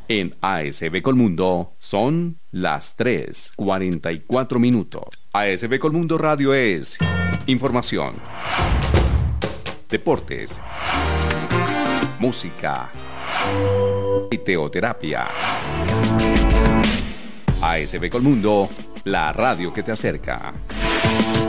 En ASB Colmundo son las 3:44 minutos. ASB Colmundo Radio es información, deportes, música y teoterapia. ASB Colmundo, la radio que te acerca.